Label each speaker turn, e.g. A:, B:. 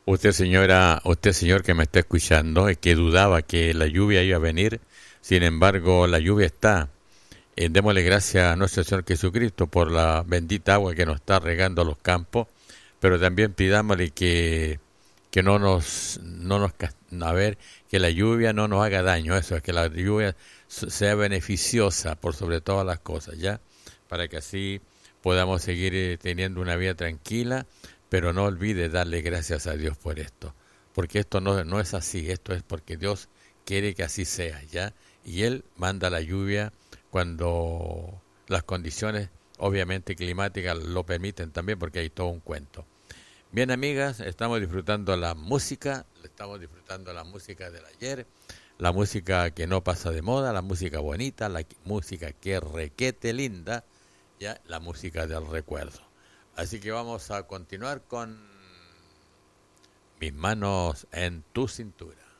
A: usted señor que me está escuchando y que dudaba que la lluvia iba a venir, sin embargo la lluvia está. Démosle gracias a nuestro Señor Jesucristo por la bendita agua que nos está regando los campos, pero también pidámosle que a ver, que la lluvia no nos haga daño, eso es que la lluvia sea beneficiosa por sobre todas las cosas, ¿ya? Para que así podamos seguir teniendo una vida tranquila, pero no olvide darle gracias a Dios por esto, porque esto no es así, esto es porque Dios quiere que así sea, ¿ya? Y Él manda la lluvia cuando las condiciones, obviamente climáticas, lo permiten también, porque hay todo un cuento. Bien, amigas, estamos disfrutando la música del ayer, la música que no pasa de moda, la música bonita, la música que es requete linda, ya la música del recuerdo. Así que vamos a continuar con Mis manos en tu cintura.